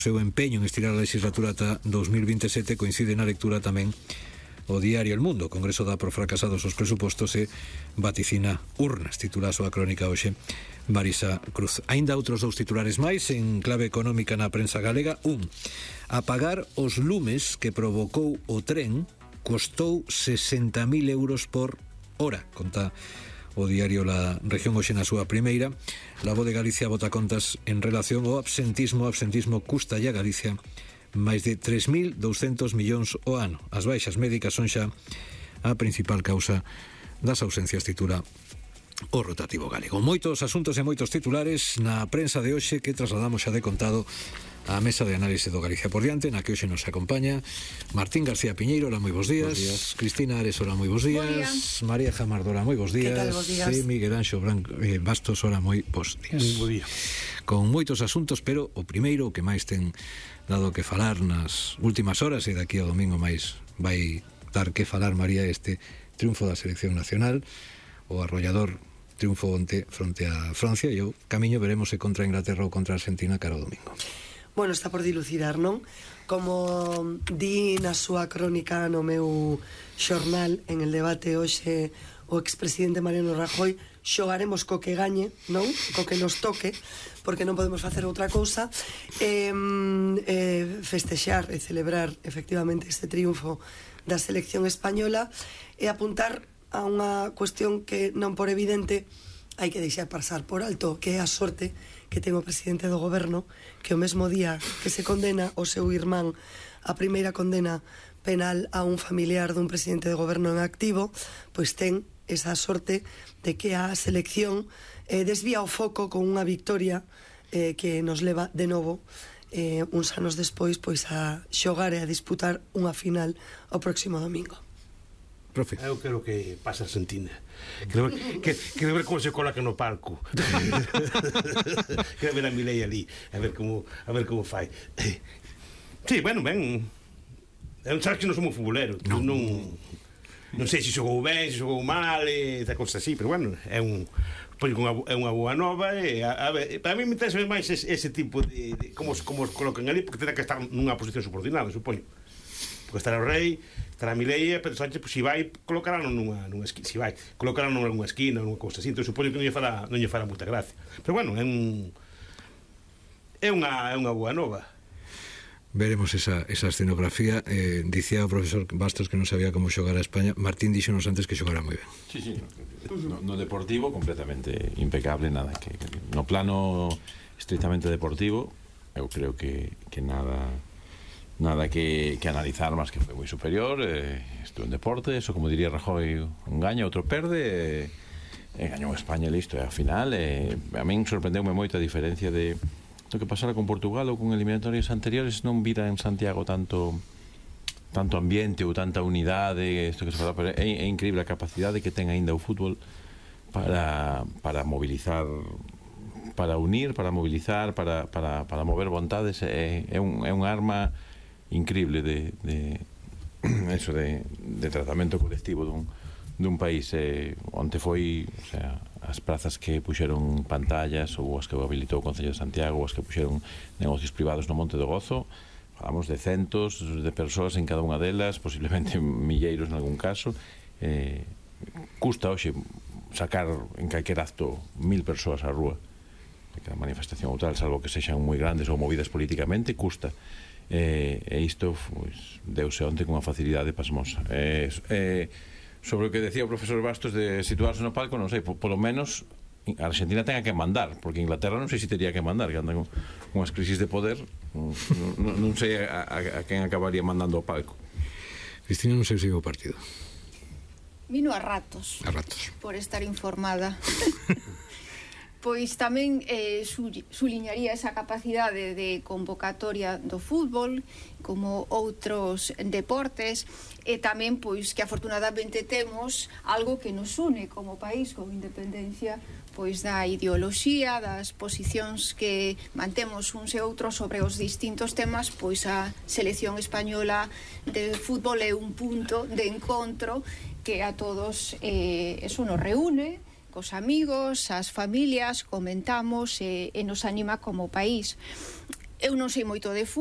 seu empeño en estirar a legislatura ata 2027 coincide na lectura tamén o diario El Mundo. O Congreso dá por fracasados os presupostos e vaticina urnas, titula a súa crónica hoxe Marisa Cruz. Aínda outros dous titulares máis en clave económica na prensa galega. Apagar os lumes que provocou o tren costou 60.000 euros por hora, conta o diario La Región hoxe na súa primeira. La Voz de Galicia bota contas en relación ao absentismo. O absentismo custa a Galicia máis de 3.200 millóns o ano. As baixas médicas son xa a principal causa das ausencias, titula o Rotativo Galego. Moitos asuntos e moitos titulares na prensa de hoxe que trasladamos xa de contado a mesa de análise do Galicia por diante, na que hoxe nos acompaña Martín García Piñeiro, hola, moi bons días. Cristina Ares, hola, moi bons días. María Jamardora, moi bons días. Que tal, bons días? E Miguel Anxo Bastos, hola, moi bons días. Moi bo día. Con moitos asuntos, pero o primeiro, o que máis ten dado que falar nas últimas horas, e daqui ao domingo máis vai dar que falar, María, este triunfo da selección nacional, o arrollador triunfo onte fronte a Francia, e o camiño veremos se contra Inglaterra ou contra Argentina cara ao domingo. Bueno, está por dilucidar, non? Como di na súa crónica no meu xornal en el debate hoxe o expresidente Mariano Rajoy, xogaremos co que gañe, non? Co que nos toque, porque non podemos facer outra cousa. Festexar e celebrar efectivamente este triunfo da selección española e apuntar a unha cuestión que non por evidente hai que deixar pasar por alto, que é a sorte que ten o presidente do goberno, que o mesmo día que se condena o seu irmán a primeira condena penal a un familiar dun presidente de goberno en activo, pois ten esa sorte de que a selección desvía o foco con unha victoria que nos leva de novo uns anos despois pois a xogar e a disputar unha final o próximo domingo. Profe. Eu creo que pasa Argentina. Quero ver como se coloca no palco. Quero ver a Milei ali, a ver como fai. Sí, bueno, ben. Eu sabes que non somos futboleros. Non sei se xogou ben, se xogou mal, esa cosa así, pero bueno, é unha boa nova e a ver, para mí me interesa máis ese tipo de como os colocan ali, porque terá que estar nunha posición subordinada, supoño. Porque estará o rei, estará a Milei, pero Sánchez, pues, si vai, colocarán nunha esquina, si vai, colocarán nunha esquina, nunha cousa así, entón supoño que non lle fará moita gracia. Pero bueno, é unha boa nova. Veremos esa escenografía. Dicía o profesor Bastos que non sabía como xogar a España. Martín dixonos antes que xogara moi ben. Sí. No deportivo completamente impecable, nada que no plano estrictamente deportivo eu creo que nada que analizar, máis que foi moi superior. Isto é un deporte, eso, como diría Rajoy, un gaña, outro perde, e gañou España, listo, e a final a min sorprendeume moito a diferencia de do que pasara con Portugal ou con eliminatorias anteriores. Non vira en Santiago tanto ambiente ou tanta unidade, isto que se fala, pero é increíble a capacidade que ten aínda o fútbol para mobilizar, para unir, para mobilizar, para mover vontades. É un arma increíble de tratamento colectivo dun país. Onte foi, o sea, as prazas que puxeron pantallas ou as que habilitou o Concello de Santiago ou as que puxeron negocios privados no Monte do Gozo, falamos de centos de persoas en cada unha delas, posiblemente milleiros en algún caso. Custa hoxe sacar en calquer acto 1000 persoas á rúa, cada manifestación ou tal, salvo que sexan moi grandes ou movidas políticamente, custa. E isto pues, deuse onte con unha facilidade pasmosa. Sobre o que decía o profesor Bastos de situarse no palco, non sei, polo menos a Argentina tenga que mandar, porque Inglaterra non sei se teria que mandar, que andan con unhas crisis de poder. Non sei a quen acabaría mandando ao palco. Cristina, non sei se o partido. Vino a ratos. Por estar informada. Pois tamén suliñaría esa capacidade de convocatoria do fútbol como outros deportes, e tamén pois que afortunadamente temos algo que nos une como país, con independencia pois da ideoloxía, das posicións que mantemos uns e outros sobre os distintos temas. Pois a selección española de fútbol é un punto de encontro que a todos eso nos reúne, cos amigos, as familias, comentamos e nos anima como país. Eu non sei moito de